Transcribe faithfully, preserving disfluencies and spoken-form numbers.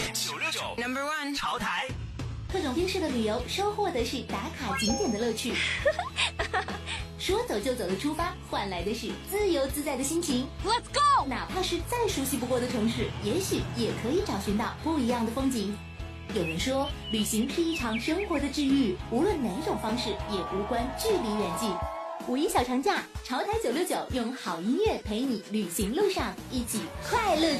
九六九 Number One 潮台。 特种兵式的旅游收获的是打卡景点的乐趣，说走就走的出发，换来的是自由自在的心情。Let's go！ 哪怕是再熟悉不过的城市，也许也可以找寻到不一样的风景。有人说，旅行是一场生活的治愈，无论哪种方式，也无关距离远近。五一小长假，潮台九六九用好音乐陪你旅行路上一起快乐。